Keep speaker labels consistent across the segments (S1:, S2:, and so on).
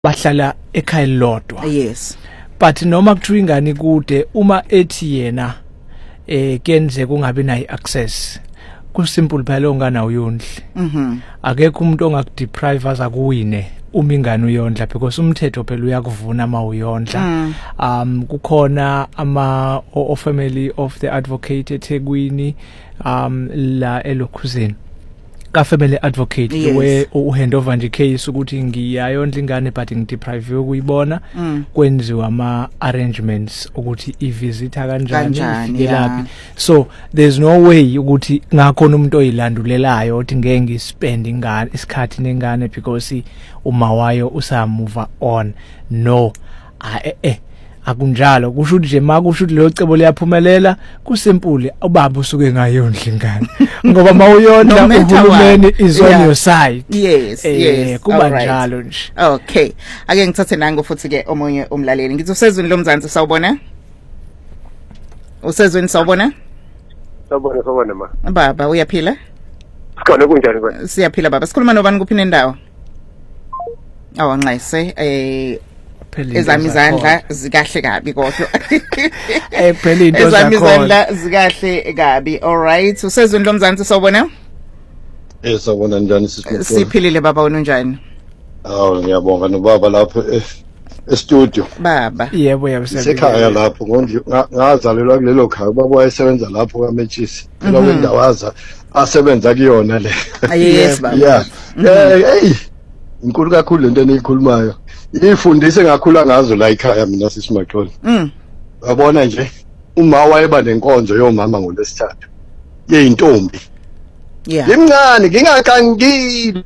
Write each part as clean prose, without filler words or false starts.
S1: bahlala ekhaya lodwa.
S2: Yes.
S1: But noma kuthiwa ingane kude uma ethi yena kenze kungabi nayo access kusimple phela ongana uyondli. Akekho umuntu ongakudeprive azakuwine uma ingane uyondla because umthetho phela uyakuvuna mawuyondla. Kukhona ama family of the advocate eThekwini la eLokhuzeni ka family advocate.
S2: Yes.
S1: Where uhand over nje case ukuthi ngiyayondla ingane but ngideprive ukuyibona kwenziwa ama arrangements ukuthi ivisita kanjani ifikelaphi. So there's no way ukuthi ngakhona umuntu oyilandulelayo uthi ngeke ngispend ingane isikhathi nengane because uma wayo usamove on. No. Akunjalo kusho ukuthi nje makusho ukuthi leyo cebo liyaphumelela kusimple ubaba usuke ngayondla ingane ngoba mawuyondla uhulumeni is on your side.
S2: Yes, yes.
S1: Kuba njalo nje.
S2: Okay, ake ngithathe nango futhi ke omunye umlaleli ngithi usezweni lomzansi sawubona. Usezweni sawubona.
S3: Sawubona ma.
S2: Baba uyaphila?
S3: Sikhona kunjani kwena?
S2: Siyaphila baba. Sikhuluma nobani kuphi nendawo? Awanxayise ezami izandla zikahle kabi kodwa
S1: phela into zakho
S2: ezami izandla zikahle kabi. All right, usezweni lomzansi sawubona.
S3: Sawubona njani sisikhona?
S2: Siphilile baba wena unjani?
S3: Ngiyabonga nobaba lapho e-studio.
S2: Baba
S1: yebo
S3: sekhaya lapho ngazalelwa kulelo khaya baba wayesebenza lapho kaMetshisi phela kwendawaza asebenza kuyona le.
S2: Yes baba.
S3: Yeah. Hey inkulu kakhulu lento eniyikhulumayo. Ifundise ngakhula ngazo la ekhaya mina sisimaxoli. Wabona nje uma wayeba nenkonzo yomama ngolesithathu yeyintombi.
S2: Yeah.
S3: Imncane ngingaqangile.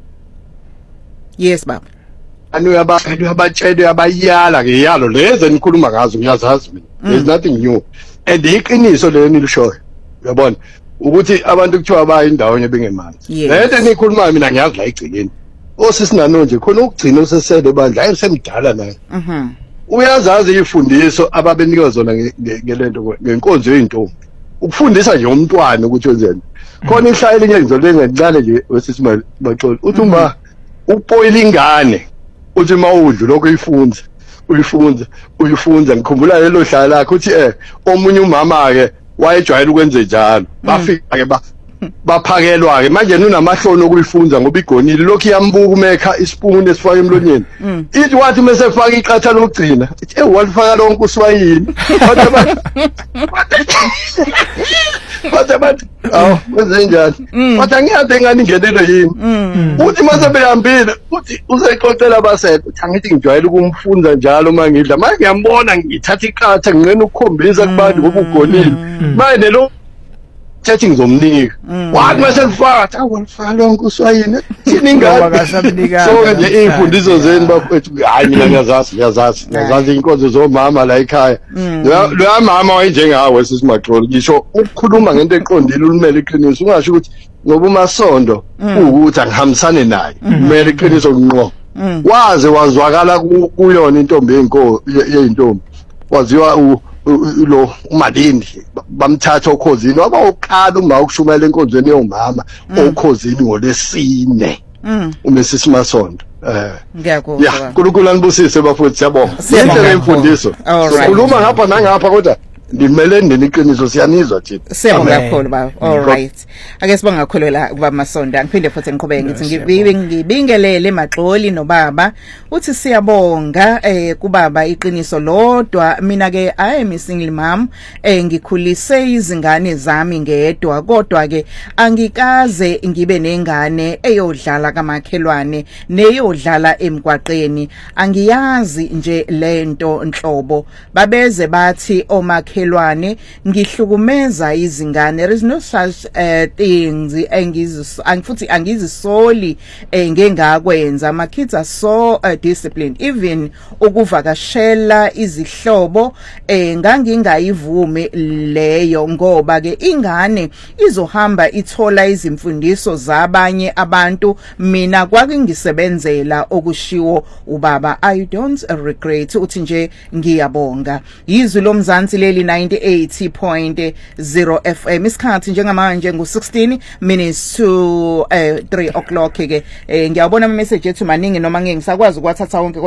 S2: Yes baba.
S3: Abatshele abayala ke yalo lezi enikhuluma ngazo ngiyazazi mina. There's nothing new. And iqiniso lelo nilishoyo. Uyabona ukuthi abantu kuthiwa bayindawo nyebengemanzi. Lento enikhuluma mina ngiyazi la igcileni. Osisinano nje khona ukugcina usesele bandla ayisemdala naye. Uyazazi ifundiso ababenikwa zona ngelento ngenkonzo yeintombi. Ukufundisa nje umntwana ukuthi wenzeni. Khona ihlayile ngenzo lengencane nje wesisimaxoli. Uthi uma upoyila ingane uthi mawudlu lokho uyifunza ngikhumbula lelo hlala lakho uthi omunye umama ke wayejwayela ukwenza njalo. Bafika ke baphakelwa ke manje unamahloni okuyifunza ngoba igonile lokho iyambuka umekha isipuni esifaka emlonyeni ithi wathi mase faka iqatha lokugcina ithi walifaka lonke uswayini bathi wenze njani bathi angiyade ngani ngenelo yini uthi mase behambile uthi usexoxela abasethu uthi angithi ngijwayele ukumfunza njalo mangidla manje ngiyambona ngithatha iqatha ngingena ukukhombisa kubantu ngoba ugonile manje lo Chathi ngizomnika. Wathi mase lifaka, walifaka lonke uswayini. Thini ingane. So nje imfundiso zeni bafethu hayi mina ngiyazazi inkonzo zomama la ekhaya. Lo mama wayenjengawe sisimaxoli ngisho ukukhuluma ngento eqondile ulimele iqiniso ungasho ukuthi ngoba umasondo ukuthi angihambisane naye. Kumele iqiniso ngqo. Waze wazwakala kuyona intombi yeintombi. Waziwa lo umalindi bamthatha okhozini waba uqala uma ukushumela enkonzweni yomama okhozini ngolesine uMrs Masondo
S2: ngiyakuzwa
S3: ya uNkulunkulu anibusise bafowethu siyabonga indlela yemfundiso sikhuluma ngapha nangapha kodwa ndimele ndiniqiniso siyanizwa thina
S2: siyabonga kakhulu baba. All right, ake sibangakholela kuba Masondo ngiphinde futhi ngiqhubeke ngithi ngibingelele Maxoli nobaba uthi siyabonga kubaba iqiniso lodwa mina ke I am a single mom ngikhulise izingane zami ngedwa kodwa ke angikaze ngibe nengane eyodlala kamakhelwane neyodlala emgwaqeni angiyazi nje lento nhlobo babeze bathi omakhelwane ngihlukumeza izingane. There is no such things futhi angizisoli ngengakwenza. My kids are so disciplined. Even ukuvakashela izihlobo ngangingayivumi leyo ngoba ke ingane izohamba ithola izimfundiso zabanye abantu mina kwakungisebenzela okushiwo ubaba. I don't regret uthi nje ngiyabonga. Izwi lomzansi leli 98.0 FM. Isikhathi njengamanje ngu16 minutes to 3 o'clock ke. Ngiyabona ama message ethu maningi noma ngeke ngisakwazi ukwathatha wonke